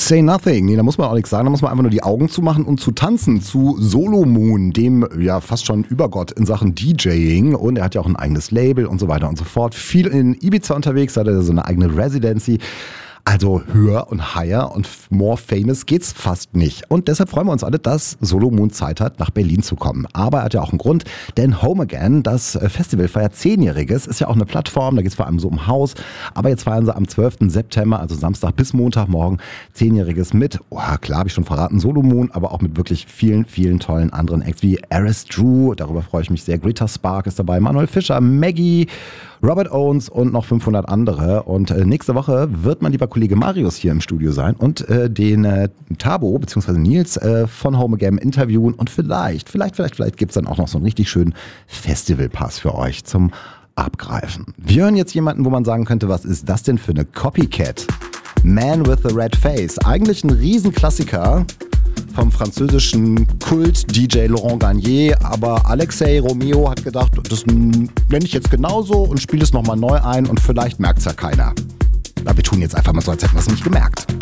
Say Nothing. Nee, da muss man auch nichts sagen, da muss man einfach nur die Augen zumachen und zu tanzen zu Solo Moon, dem ja fast schon Übergott in Sachen DJing, und er hat ja auch ein eigenes Label und so weiter und so fort. Viel in Ibiza unterwegs, hat er so eine eigene Residency. Also höher und higher und more famous geht's fast nicht. Und deshalb freuen wir uns alle, dass Solo Moon Zeit hat, nach Berlin zu kommen. Aber er hat ja auch einen Grund, denn Home Again, das Festival, feiert 10-Jähriges, ist ja auch eine Plattform, da geht's vor allem so um Haus. Aber jetzt feiern sie am 12. September, also Samstag bis Montagmorgen, 10-Jähriges mit, klar habe ich schon verraten, Solo Moon, aber auch mit wirklich vielen, vielen tollen anderen Acts wie Aris Drew, darüber freue ich mich sehr, Greta Spark ist dabei, Manuel Fischer, Maggie, Robert Owens und noch 500 andere. Und nächste Woche wird mein lieber Kollege Marius hier im Studio sein und den Tabo bzw. Nils von Home Again interviewen. Und vielleicht gibt es dann auch noch so einen richtig schönen Festivalpass für euch zum Abgreifen. Wir hören jetzt jemanden, wo man sagen könnte, was ist das denn für eine Copycat? Man with the Red Face. Eigentlich ein Riesenklassiker vom französischen Kult-DJ Laurent Garnier, aber Alexei Romeo hat gedacht, das nenne ich jetzt genauso und spiele es nochmal neu ein und vielleicht merkt es ja keiner. Aber wir tun jetzt einfach mal so, als hätten wir es nicht gemerkt.